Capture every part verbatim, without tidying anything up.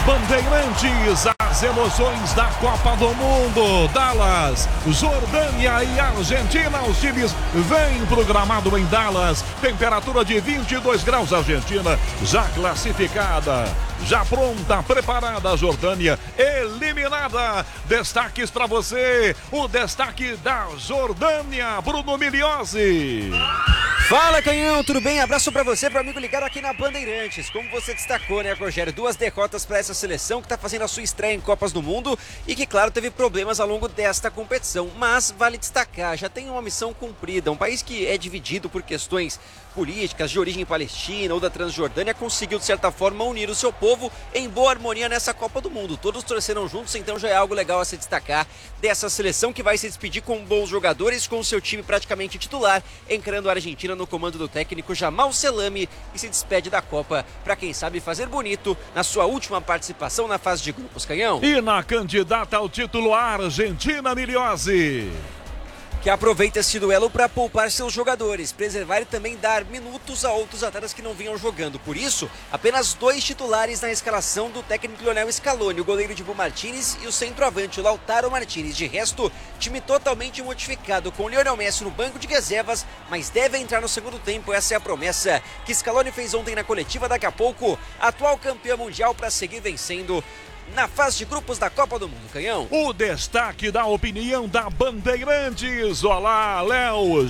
Bandeirantes, as emoções da Copa do Mundo. Dallas, Jordânia e Argentina. Os times vêm pro gramado em Dallas. Temperatura de vinte e dois graus. Argentina já classificada, já pronta, preparada. A Jordânia eliminada. Destaques para você. O destaque da Jordânia, Bruno Miliozzi. Fala, Canhão, tudo bem? Abraço pra você, pro amigo ligado aqui na Bandeirantes. Como você destacou, né, Rogério? Duas derrotas para essa seleção que tá fazendo a sua estreia em Copas do Mundo e que, claro, teve problemas ao longo desta competição. Mas vale destacar, já tem uma missão cumprida. Um país que é dividido por questões políticas de origem palestina ou da Transjordânia conseguiu, de certa forma, unir o seu povo em boa harmonia nessa Copa do Mundo. Todos torceram juntos, então já é algo legal a se destacar dessa seleção que vai se despedir com bons jogadores, com o seu time praticamente titular, encarando a Argentina no comando do técnico Jamal Selami e se despede da Copa para, quem sabe, fazer bonito na sua última participação na fase de grupos, Canhão. E na candidata ao título, a Argentina, Miliozzi, que aproveita esse duelo para poupar seus jogadores, preservar e também dar minutos a outros atletas que não vinham jogando. Por isso, apenas dois titulares na escalação do técnico Lionel Scaloni, o goleiro Dibu Martínez e o centroavante, o Lautaro Martínez. De resto, time totalmente modificado, com Lionel Messi no banco de reservas, mas deve entrar no segundo tempo. Essa é a promessa que Scaloni fez ontem na coletiva. Daqui a pouco, atual campeão mundial para seguir vencendo na fase de grupos da Copa do Mundo, Canhão. O destaque da opinião da Bandeirantes. Olá, Léo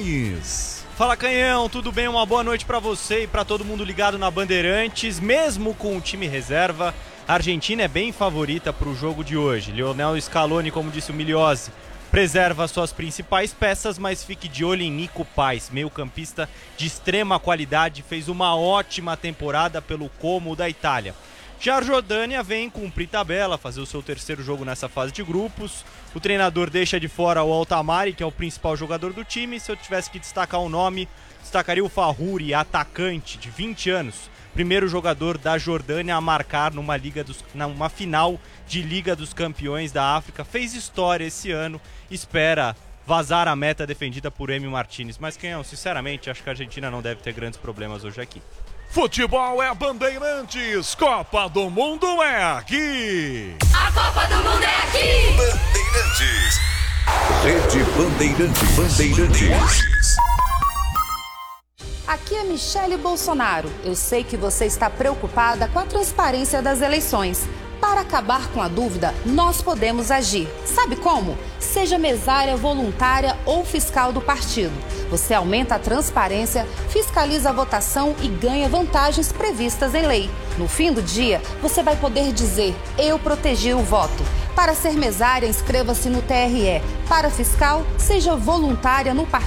Gens. Fala, Canhão, tudo bem? Uma boa noite para você e para todo mundo ligado na Bandeirantes. Mesmo com o time reserva, a Argentina é bem favorita para o jogo de hoje. Lionel Scaloni, como disse o Miliozzi, preserva suas principais peças, mas fique de olho em Nico Paz, meio-campista de extrema qualidade, fez uma ótima temporada pelo Como da Itália. Já a Jordânia vem cumprir tabela, fazer o seu terceiro jogo nessa fase de grupos. O treinador deixa de fora o Altamari, que é o principal jogador do time. Se eu tivesse que destacar um nome, destacaria o Fahuri, atacante de vinte anos. Primeiro jogador da Jordânia a marcar numa, liga dos, numa final de Liga dos Campeões da África. Fez história esse ano, espera vazar a meta defendida por Emi Martínez. Mas, Canhão, sinceramente, acho que a Argentina não deve ter grandes problemas hoje aqui. Futebol é Bandeirantes, Copa do Mundo é aqui. A Copa do Mundo é aqui. Bandeirantes. Rede Bandeirantes. Bandeirantes. Aqui é Michele Bolsonaro. Eu sei que você está preocupada com a transparência das eleições. Para acabar com a dúvida, nós podemos agir. Sabe como? Seja mesária, voluntária ou fiscal do partido. Você aumenta a transparência, fiscaliza a votação e ganha vantagens previstas em lei. No fim do dia, você vai poder dizer: eu protegi o voto. Para ser mesária, inscreva-se no T R E. Para fiscal, seja voluntária no partido.